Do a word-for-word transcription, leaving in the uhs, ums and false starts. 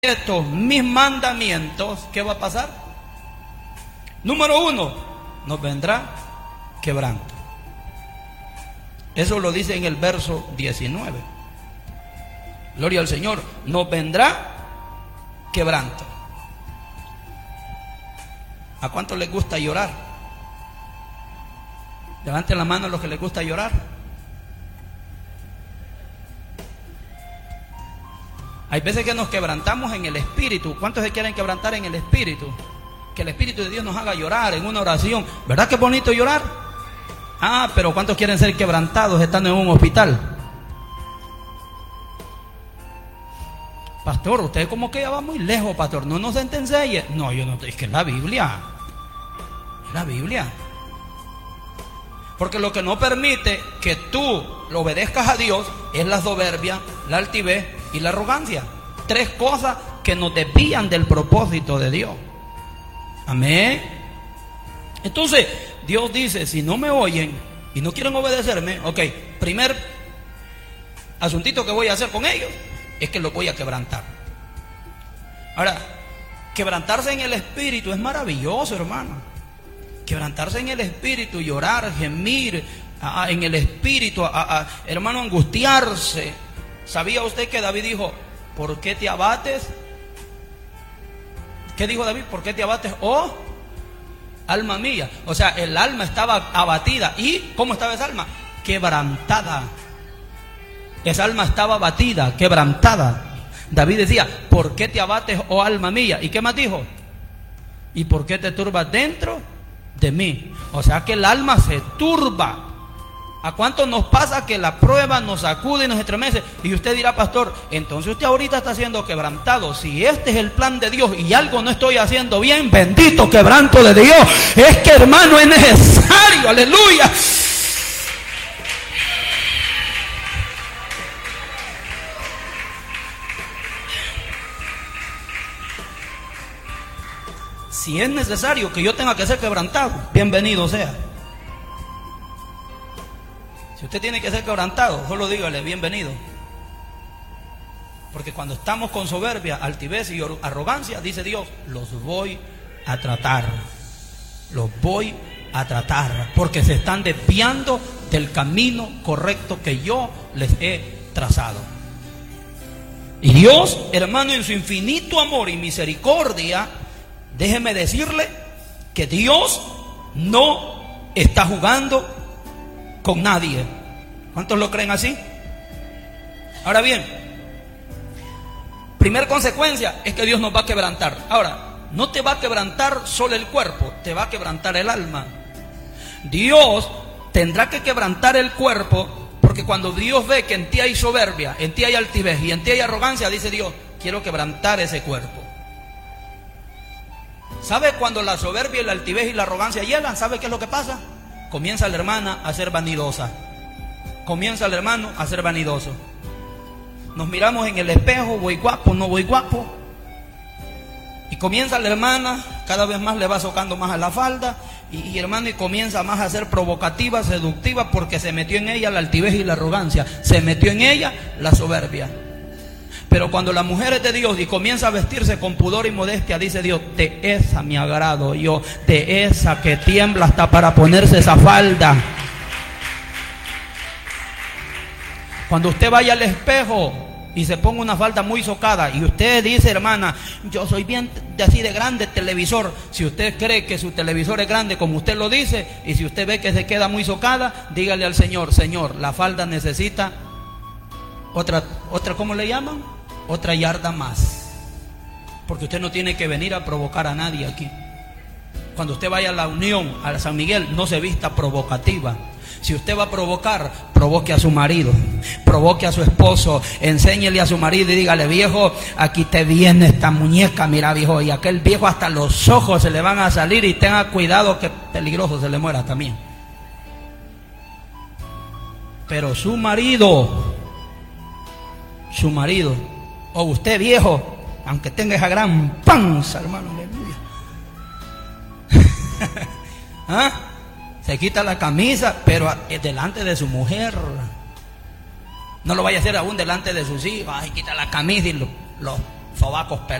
estos mis mandamientos, ¿qué va a pasar? Número uno, nos vendrá quebranto. Eso lo dice en el verso diecinueve. Gloria al Señor. Nos vendrá quebranto. ¿A cuántos les gusta llorar? Levanten la mano a los que les gusta llorar. Hay veces que nos quebrantamos en el espíritu. ¿Cuántos se quieren quebrantar en el espíritu? Que el Espíritu de Dios nos haga llorar en una oración. ¿Verdad que es bonito llorar? Ah, pero ¿cuántos quieren ser quebrantados estando en un hospital? Pastor, usted como que ya va muy lejos, pastor. No nos enseñe. No, yo no, es que es la Biblia. Es la Biblia. Porque lo que no permite que tú lo obedezcas a Dios es la soberbia, la altivez y la arrogancia. Tres cosas que nos desvían del propósito de Dios. Amén. Entonces, Dios dice, si no me oyen y no quieren obedecerme, ok, primer asuntito que voy a hacer con ellos es que los voy a quebrantar. Ahora, quebrantarse en el espíritu es maravilloso, hermano. Quebrantarse en el espíritu, llorar, gemir a, a, en el espíritu, a, a, hermano, angustiarse. ¿Sabía usted que David dijo, ¿por qué te abates? ¿Qué dijo David? ¿Por qué te abates? Oh, alma mía. O sea, el alma estaba abatida. ¿Y cómo estaba esa alma? Quebrantada. Esa alma estaba abatida, quebrantada. David decía, ¿por qué te abates, oh alma mía? ¿Y qué más dijo? ¿Y por qué te turbas dentro de mí? O sea que el alma se turba. ¿A cuánto nos pasa que la prueba nos sacude y nos estremece? Y usted dirá, pastor, entonces usted ahorita está siendo quebrantado. Si este es el plan de Dios y algo no estoy haciendo bien, bendito quebranto de Dios. Es que, hermano, es necesario, aleluya. Si es necesario que yo tenga que ser quebrantado, bienvenido sea. Si usted tiene que ser quebrantado, solo dígale bienvenido. Porque cuando estamos con soberbia, altivez y arrogancia, dice Dios, los voy a tratar. Los voy a tratar. Porque se están desviando del camino correcto que yo les he trazado. Y Dios, hermano, en su infinito amor y misericordia, déjeme decirle que Dios no está jugando con nadie. ¿Cuántos lo creen así? Ahora bien, primer consecuencia es que Dios nos va a quebrantar. Ahora, no te va a quebrantar solo el cuerpo, te va a quebrantar el alma. Dios tendrá que quebrantar el cuerpo, porque cuando Dios ve que en ti hay soberbia, en ti hay altivez y en ti hay arrogancia, dice Dios, quiero quebrantar ese cuerpo. ¿Sabe cuando la soberbia y la altivez y la arrogancia llegan? ¿Sabe qué es lo que pasa? Comienza la hermana a ser vanidosa. Comienza el hermano a ser vanidoso. Nos miramos en el espejo, voy guapo, no voy guapo. Y comienza la hermana, cada vez más le va socando más a la falda. Y, y hermano, y comienza más a ser provocativa, seductiva, porque se metió en ella la altivez y la arrogancia. Se metió en ella la soberbia. Pero cuando la mujer es de Dios y comienza a vestirse con pudor y modestia, dice Dios, de esa me agrado yo, de esa que tiembla hasta para ponerse esa falda. Cuando usted vaya al espejo y se ponga una falda muy socada y usted dice, hermana, yo soy bien de así de grande televisor. Si usted cree que su televisor es grande como usted lo dice, y si usted ve que se queda muy socada, dígale al Señor, Señor, la falda necesita otra, otra, ¿cómo le llaman? Otra yarda más. Porque usted no tiene que venir a provocar a nadie aquí. Cuando usted vaya a la Unión, a San Miguel, no se vista provocativa. Si usted va a provocar, provoque a su marido, provoque a su esposo, enséñele a su marido y dígale, viejo, aquí te viene esta muñeca, mira viejo, y aquel viejo hasta los ojos se le van a salir y tenga cuidado que peligroso se le muera también. Pero su marido, su marido, o usted viejo, aunque tenga esa gran panza, hermano, aleluya. ¿Ah? Se quita la camisa, pero delante de su mujer. No lo vaya a hacer aún delante de sus hijos. Ay, quita la camisa y lo, lo sobacos pelados.